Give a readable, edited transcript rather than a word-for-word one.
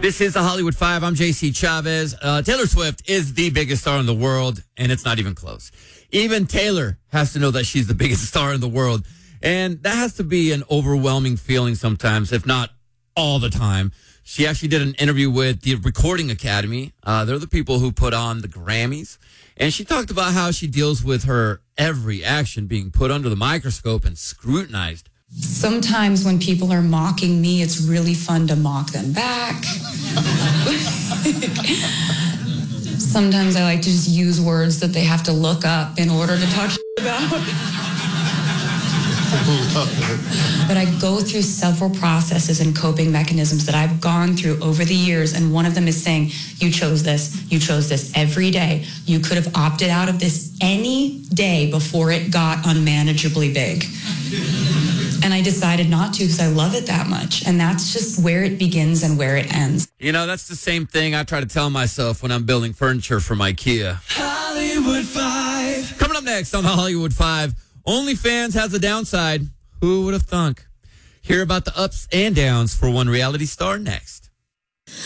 This is the Hollywood Five. I'm JC Chavez. Taylor Swift is the biggest star in the world, and it's not even close. Even Taylor has to know that she's the biggest star in the world. And that has to be an overwhelming feeling sometimes, if not all the time. She actually did an interview with the Recording Academy. They're the people who put on the Grammys. And she talked about how she deals with her every action being put under the microscope and scrutinized. Sometimes when people are mocking me, it's really fun to mock them back. Sometimes I like to just use words that they have to look up in order to talk about. But I go through several processes and coping mechanisms that I've gone through over the years, and one of them is saying, you chose this every day. You could have opted out of this any day before it got unmanageably big. And I decided not to because I love it that much. And that's just where it begins and where it ends. You know, that's the same thing I try to tell myself when I'm building furniture from IKEA. Hollywood 5. Coming up next on the Hollywood 5, OnlyFans has a downside. Who would have thunk? Hear about the ups and downs for one reality star next.